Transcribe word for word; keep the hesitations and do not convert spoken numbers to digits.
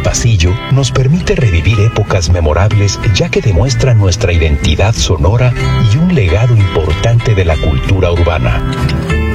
pasillo nos permite revivir épocas memorables, ya que demuestra nuestra identidad sonora y un legado importante de la cultura urbana.